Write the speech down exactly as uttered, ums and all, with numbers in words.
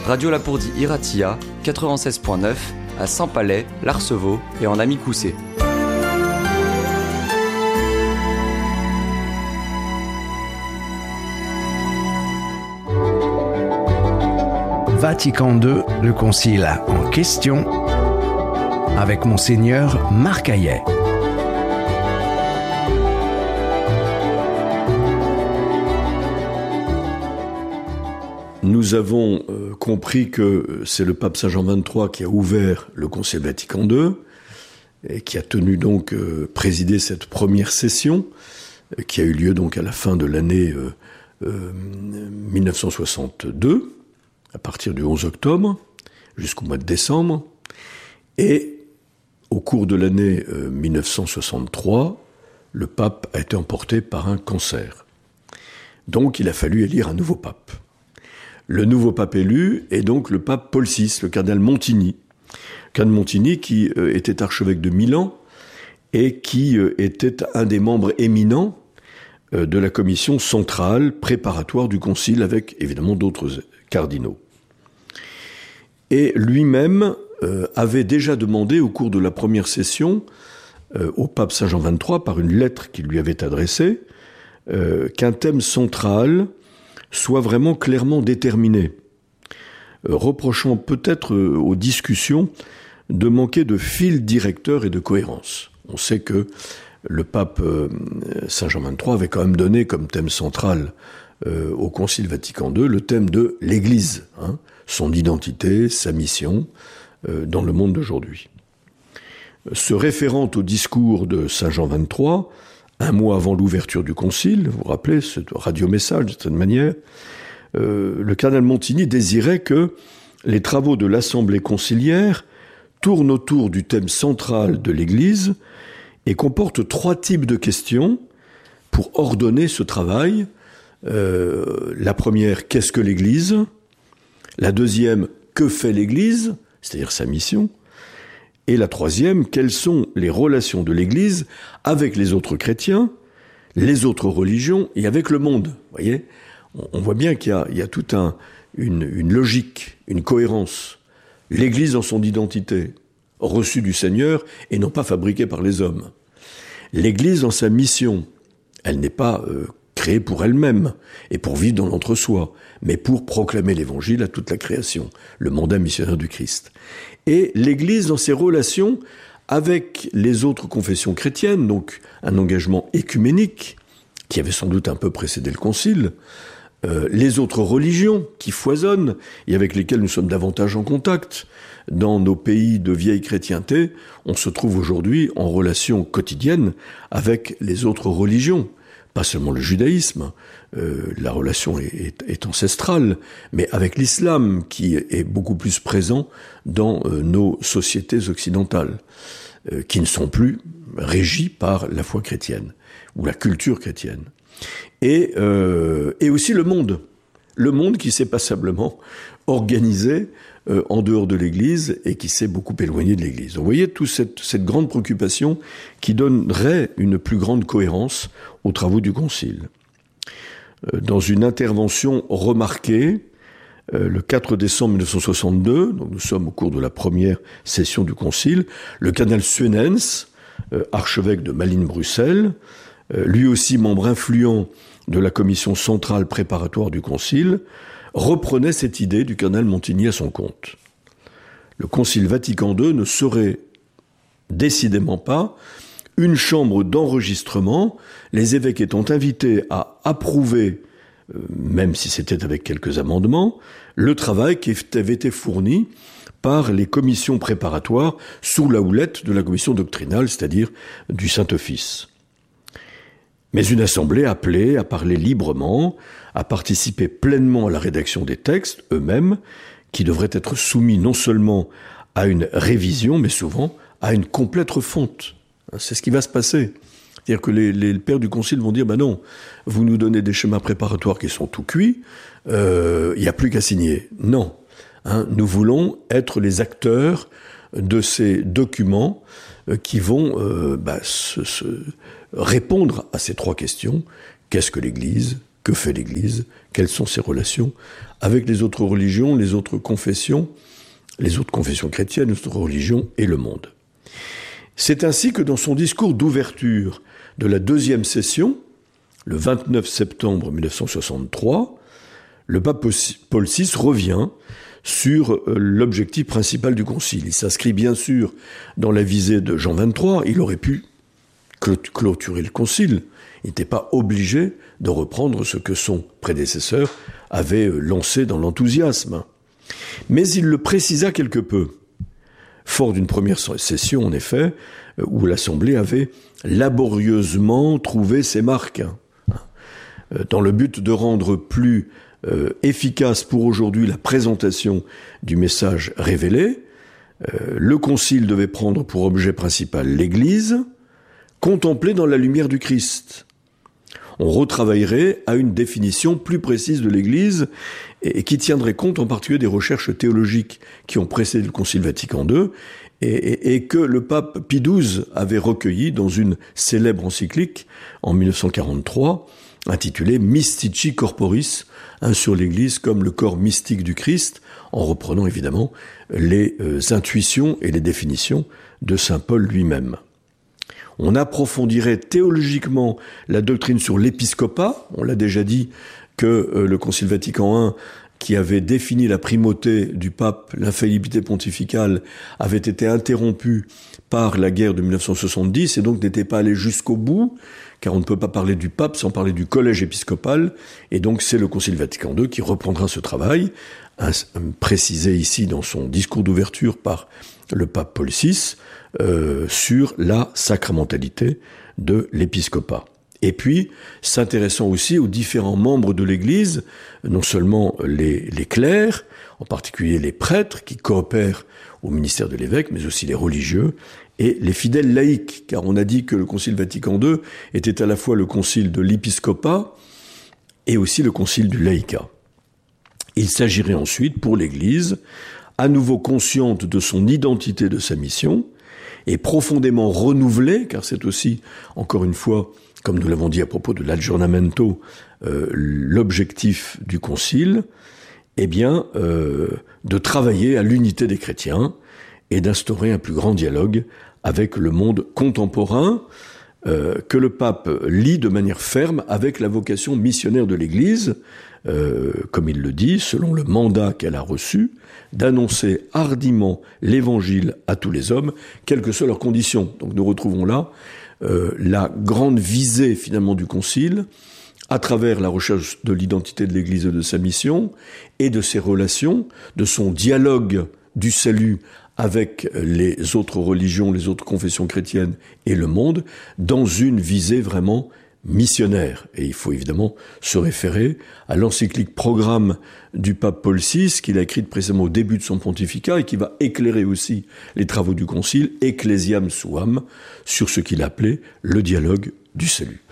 Radio Lapourdie Iratia, quatre-vingt-seize point neuf, à Saint-Palais, l'Arceveau et en Amicoussé. Vatican deux, le concile en question, avec Monseigneur Marc Hayet. Nous avons euh, compris que c'est le pape Saint Jean vingt-trois qui a ouvert le Concile Vatican deux et qui a tenu donc euh, présider cette première session euh, qui a eu lieu donc à la fin de l'année euh, euh, dix-neuf cent soixante-deux, à partir du onze octobre jusqu'au mois de décembre, et au cours de l'année euh, dix-neuf cent soixante-trois, le pape a été emporté par un cancer. Donc il a fallu élire un nouveau pape. Le nouveau pape élu est donc le pape Paul six, le cardinal Montini. Le cardinal Montini qui euh, était archevêque de Milan et qui euh, était un des membres éminents euh, de la commission centrale préparatoire du concile avec évidemment d'autres cardinaux. Et lui-même euh, avait déjà demandé au cours de la première session euh, au pape Saint Jean vingt-trois, par une lettre qu'il lui avait adressée, euh, qu'un thème central soit vraiment clairement déterminé, euh, reprochant peut-être euh, aux discussions de manquer de fil directeur et de cohérence. On sait que le pape euh, Saint Jean vingt-trois avait quand même donné comme thème central euh, au Concile Vatican deux le thème de l'Église, hein, son identité, sa mission euh, dans le monde d'aujourd'hui. Se référant au discours de Saint Jean vingt-trois, un mois avant l'ouverture du concile, vous vous rappelez, ce radio-message, de cette manière, euh, le cardinal Montini désirait que les travaux de l'Assemblée conciliaire tournent autour du thème central de l'Église et comportent trois types de questions pour ordonner ce travail. Euh, la première, qu'est-ce que l'Église ? La deuxième, que fait l'Église ? C'est-à-dire sa mission. Et la troisième, quelles sont les relations de l'Église avec les autres chrétiens, les autres religions et avec le monde. Vous voyez, on voit bien qu'il y a, il y a toute un, une, une logique, une cohérence. L'Église en son identité, reçue du Seigneur et non pas fabriquée par les hommes. L'Église en sa mission, elle n'est pas euh, créée pour elle-même et pour vivre dans l'entre-soi, mais pour proclamer l'Évangile à toute la création, le mandat missionnaire du Christ. Et l'Église dans ses relations avec les autres confessions chrétiennes, donc un engagement écuménique qui avait sans doute un peu précédé le Concile, euh, les autres religions qui foisonnent et avec lesquelles nous sommes davantage en contact. Dans nos pays de vieille chrétienté, on se trouve aujourd'hui en relation quotidienne avec les autres religions. Pas seulement le judaïsme, euh, la relation est, est, est ancestrale, mais avec l'islam qui est beaucoup plus présent dans euh, nos sociétés occidentales, euh, qui ne sont plus régies par la foi chrétienne ou la culture chrétienne. Et, euh, et aussi le monde, le monde qui s'est passablement organisé euh, en dehors de l'Église et qui s'est beaucoup éloigné de l'Église. Donc, vous voyez toute cette, cette grande préoccupation qui donnerait une plus grande cohérence aux travaux du Concile. Euh, dans une intervention remarquée, euh, le quatre décembre dix-neuf cent soixante-deux, donc nous sommes au cours de la première session du Concile, le cardinal Suenens, euh, archevêque de Malines-Bruxelles, euh, lui aussi membre influent de la commission centrale préparatoire du Concile, reprenait cette idée du cardinal Montini à son compte. Le Concile Vatican deux ne serait décidément pas une chambre d'enregistrement, les évêques étant invités à approuver, euh, même si c'était avec quelques amendements, le travail qui avait été fourni par les commissions préparatoires sous la houlette de la commission doctrinale, c'est-à-dire du Saint-Office. Mais une assemblée appelée à parler librement, à participer pleinement à la rédaction des textes eux-mêmes, qui devraient être soumis non seulement à une révision, mais souvent à une complète refonte. C'est ce qui va se passer. C'est-à-dire que les, les pères du Concile vont dire, ben non, vous nous donnez des schémas préparatoires qui sont tout cuits, il euh, n'y a plus qu'à signer. Non, hein, nous voulons être les acteurs de ces documents euh, qui vont euh, bah, se, se répondre à ces trois questions. Qu'est-ce que l'Église ? Que fait l'Église? Quelles sont ses relations avec les autres religions, les autres confessions, les autres confessions chrétiennes, les autres religions et le monde? C'est ainsi que dans son discours d'ouverture de la deuxième session, le vingt-neuf septembre mille neuf cent soixante-trois, le pape Paul six revient sur l'objectif principal du concile. Il s'inscrit bien sûr dans la visée de Jean vingt-trois. Il aurait pu clôturer le concile. Il n'était pas obligé de reprendre ce que son prédécesseur avait lancé dans l'enthousiasme. Mais il le précisa quelque peu. Fort d'une première session, en effet, où l'Assemblée avait laborieusement trouvé ses marques, dans le but de rendre plus euh, efficace pour aujourd'hui la présentation du message révélé. Euh, le Concile devait prendre pour objet principal l'Église, contemplée dans la lumière du Christ. On retravaillerait à une définition plus précise de l'Église et, et qui tiendrait compte en particulier des recherches théologiques qui ont précédé le Concile Vatican deux et, et, et que le pape Pie douze avait recueilli dans une célèbre encyclique en mille neuf cent quarante-trois intitulée Mystici Corporis, hein, sur l'Église comme le corps mystique du Christ, en reprenant évidemment les euh, intuitions et les définitions de saint Paul lui-même. On approfondirait théologiquement la doctrine sur l'épiscopat. On l'a déjà dit que euh, le Concile Vatican un, qui avait défini la primauté du pape, l'infaillibilité pontificale, avait été interrompu par la guerre de mille neuf cent soixante-dix et donc n'était pas allé jusqu'au bout, car on ne peut pas parler du pape sans parler du collège épiscopal, et donc c'est le Concile Vatican deux qui reprendra ce travail, précisé ici dans son discours d'ouverture par le pape Paul six, euh, sur la sacramentalité de l'épiscopat. Et puis, s'intéressant aussi aux différents membres de l'Église, non seulement les, les clercs, en particulier les prêtres qui coopèrent au ministère de l'évêque, mais aussi les religieux et les fidèles laïcs, car on a dit que le Concile Vatican deux était à la fois le concile de l'épiscopat et aussi le concile du laïcat. Il s'agirait ensuite pour l'Église, à nouveau consciente de son identité, de sa mission, et profondément renouvelée, car c'est aussi, encore une fois, comme nous l'avons dit à propos de l'aggiornamento, euh, l'objectif du concile, eh bien, euh, de travailler à l'unité des chrétiens et d'instaurer un plus grand dialogue avec le monde contemporain, euh, que le pape lie de manière ferme avec la vocation missionnaire de l'Église, euh, comme il le dit, selon le mandat qu'elle a reçu, d'annoncer hardiment l'Évangile à tous les hommes, quelles que soient leurs conditions. Donc nous retrouvons là euh, la grande visée finalement du Concile, à travers la recherche de l'identité de l'Église et de sa mission, et de ses relations, de son dialogue du salut avec les autres religions, les autres confessions chrétiennes et le monde, dans une visée vraiment missionnaire. Et il faut évidemment se référer à l'encyclique Programme du pape Paul six, qu'il a écrite précisément au début de son pontificat et qui va éclairer aussi les travaux du Concile, Ecclesiam Suam, sur ce qu'il appelait le dialogue du salut.